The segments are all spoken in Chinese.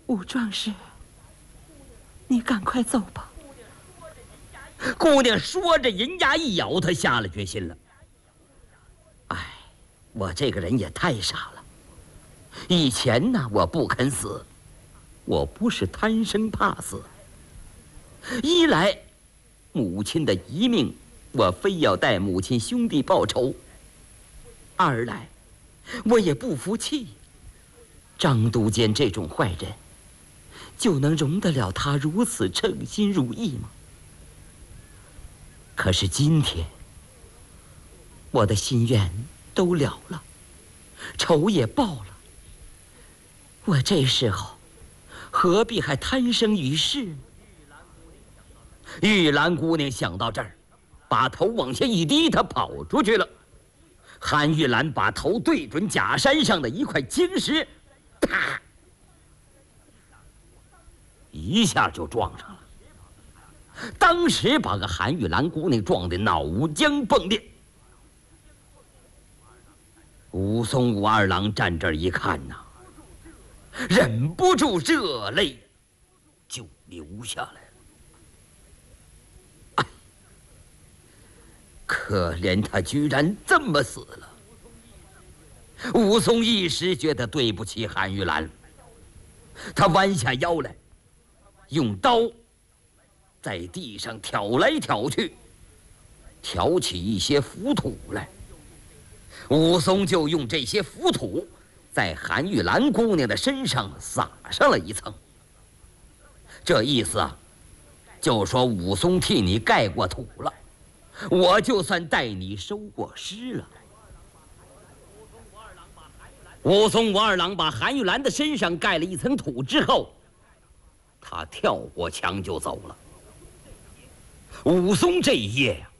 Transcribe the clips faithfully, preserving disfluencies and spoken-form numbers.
武壮士，你赶快走吧。 姑娘说着，银牙一咬，她下了决心了。哎，我这个人也太傻了。以前呢，我不肯死，我不是贪生怕死。一来，母亲的遗命，我非要代母亲兄弟报仇；二来，我也不服气，张都监这种坏人，就能容得了他如此称心如意吗？可是今天，我的心愿都了了，仇也报了，我这时候何必还贪生于世呢？玉兰姑娘想到这儿，把头往下一低，她跑出去了。韩玉兰把头对准假山上的一块青石，啪，一下就撞上了。当时把个韩玉兰姑娘撞得脑浆迸裂。武松、武二郎站这儿一看呐，忍不住热泪就流下来了。哎，可怜他居然这么死了。武松一时觉得对不起韩玉兰，他弯下腰来，用刀在地上挑来挑去，挑起一些浮土来。武松就用这些浮土在韩玉兰姑娘的身上撒上了一层。这意思啊，就说武松替你盖过土了，我就算代你收过尸了。武松、武二郎把韩玉兰的身上盖了一层土之后，他跳过墙就走了。武松这一夜呀，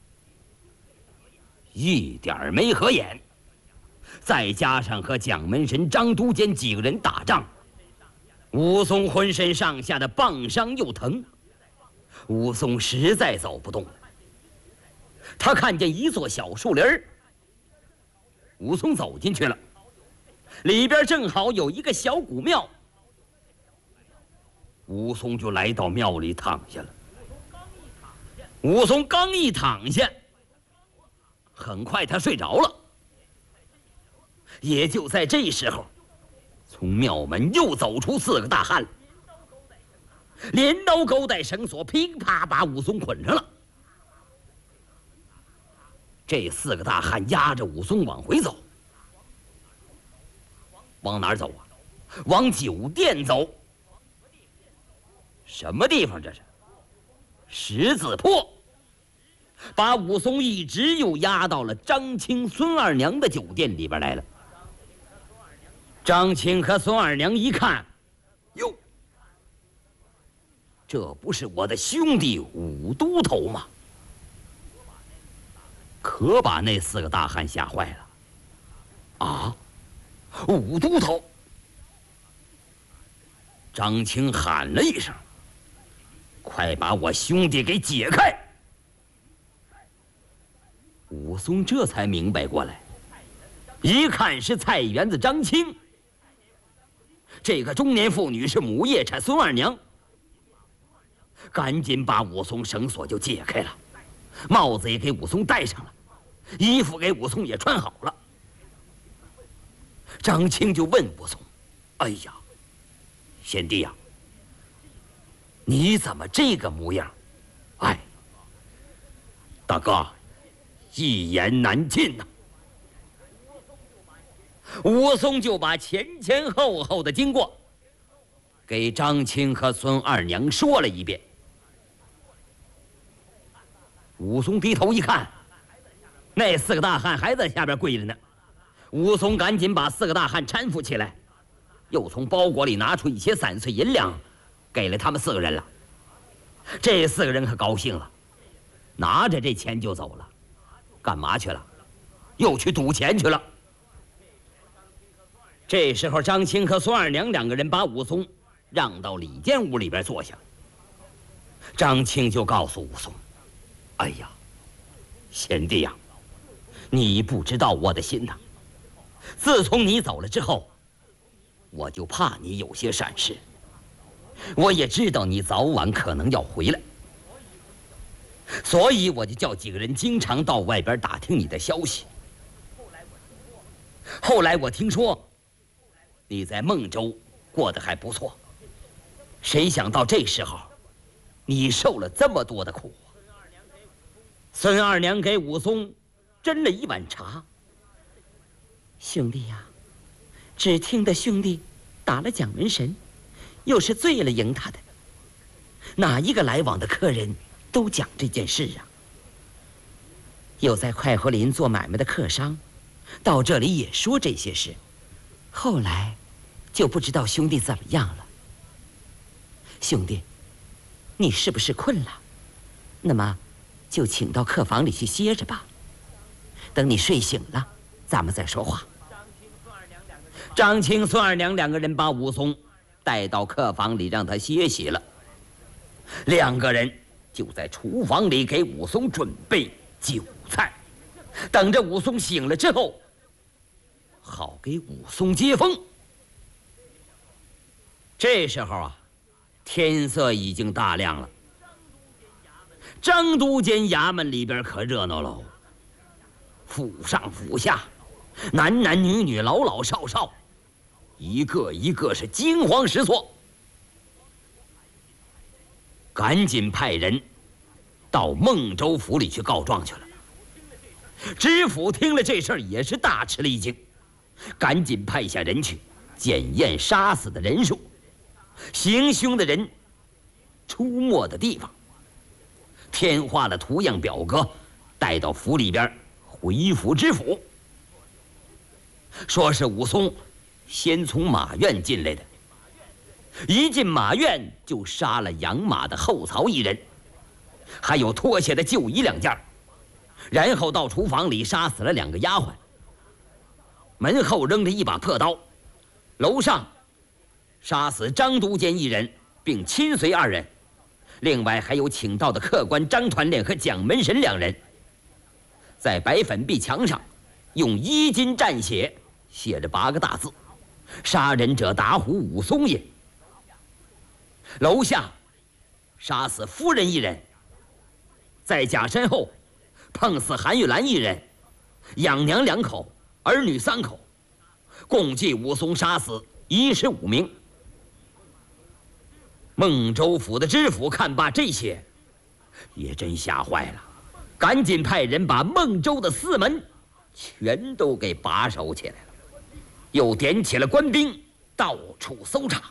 一点儿没合眼，再加上和蒋门神、张都监几个人打仗，武松浑身上下的棒伤又疼，武松实在走不动了。他看见一座小树林儿，武松走进去了，里边正好有一个小古庙，武松就来到庙里躺下了。武松刚一躺下，很快他睡着了。也就在这时候，从庙门又走出四个大汉，连刀勾带绳索，噼啪把武松捆上了。这四个大汉压着武松往回走。往哪儿走啊？往酒店走。什么地方这是？十字坡。把武松一直又押到了张青、孙二娘的酒店里边来了。张青和孙二娘一看，哟，这不是我的兄弟武都头吗？可把那四个大汉吓坏了。啊，武都头！张青喊了一声：“快把我兄弟给解开！”武松这才明白过来，一看是菜园子张青，这个中年妇女是母夜叉孙二娘，赶紧把武松绳索就解开了，帽子也给武松戴上了，衣服给武松也穿好了。张青就问武松：“哎呀，贤弟呀，你怎么这个模样？哎，大哥，一言难尽呐。”武松就把前前后后的经过给张青和孙二娘说了一遍。武松低头一看，那四个大汉还在下边跪着呢。武松赶紧把四个大汉搀扶起来，又从包裹里拿出一些散碎银两，给了他们四个人了。这四个人可高兴了，拿着这钱就走了。干嘛去了？又去赌钱去了。这时候，张青和孙二娘两个人把武松让到里间屋里边坐下。张青就告诉武松：“哎呀，贤弟呀，你不知道我的心呐。自从你走了之后，我就怕你有些闪失。 我也知道你早晚可能要回来，所以我就叫几个人经常到外边打听你的消息。后来我听说你在孟州过得还不错，谁想到这时候你受了这么多的苦啊！孙二娘给武松斟了一碗茶。 兄弟呀、啊，只听得兄弟打了蒋门神，又是醉了迎他的，哪一个来往的客人都讲这件事啊。有在快活林做买卖的客商，到这里也说这些事。后来就不知道兄弟怎么样了。兄弟，你是不是困了？那么就请到客房里去歇着吧，等你睡醒了咱们再说话。 张青、孙二娘两个人把武松带到客房里让他歇息了，两个人就在厨房里给武松准备酒菜，等着武松醒了之后好给武松接风。这时候啊，天色已经大亮了，张都监衙门里边可热闹喽，府上府下，男男女女，老老少少，一个一个是惊慌失措，赶紧派人到孟州府里去告状去了。知府听了这事儿也是大吃了一惊，赶紧派下人去检验杀死的人数，行凶的人出没的地方，填画了图样表格，带到府里边回府知府，说是武松先从马院进来的，一进马院就杀了养马的后槽一人，还有脱下的旧衣两件，然后到厨房里杀死了两个丫鬟，门后扔了一把破刀，楼上杀死张都监一人并亲随二人，另外还有请到的客官张团练和蒋门神两人，在白粉壁墙上用衣襟蘸血写着八个大字：杀人者打虎武松也。楼下杀死夫人一人，在假身后碰死韩玉兰一人，养娘两口，儿女三口，共计武松杀死一十五名。孟州府的知府看罢这些，也真吓坏了，赶紧派人把孟州的四门全都给把守起来了，又点起了官兵，到处搜查。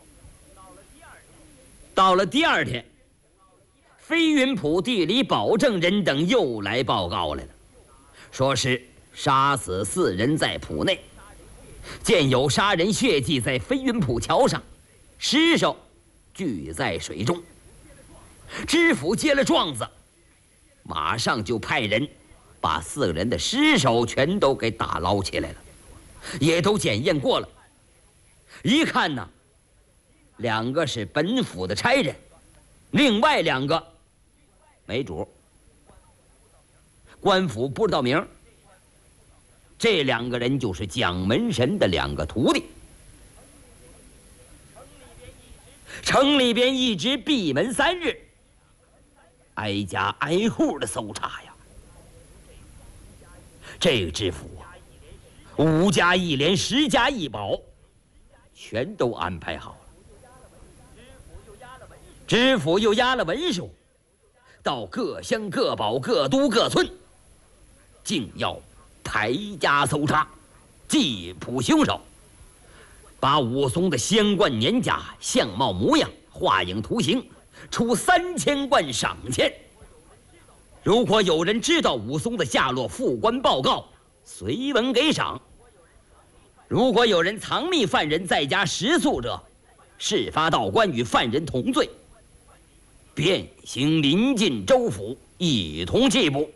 到了第二天，飞云浦地理保证人等又来报告来了，说是杀死四人在浦内，见有杀人血迹在飞云浦桥上，尸首聚在水中。知府接了状子，马上就派人把四个人的尸首全都给打捞起来了，也都检验过了。一看呢，两个是本府的差人，另外两个没主，官府不知道名。这两个人就是蒋门神的两个徒弟。城里边一直闭门三日，挨家挨户的搜查呀。这个知府啊，五家一连，十家一保，全都安排好了。知府又押了文书，到各乡各保各都各村，竟要排家搜查，缉捕凶手，把武松的仙冠年甲、相貌模样画影图形，出三千贯赏钱。如果有人知道武松的下落，副官报告，随文给赏。如果有人藏匿犯人在家食宿者，事发到官与犯人同罪，便行临近州府，一同缉捕。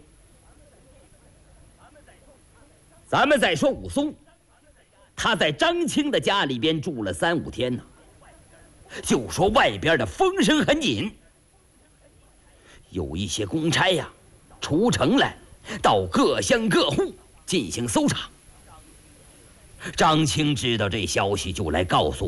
咱们再说武松，他在张青的家里边住了三五天呢，就说外边的风声很紧，有一些公差呀、啊、出城来，到各乡各户进行搜查。张青知道这消息，就来告诉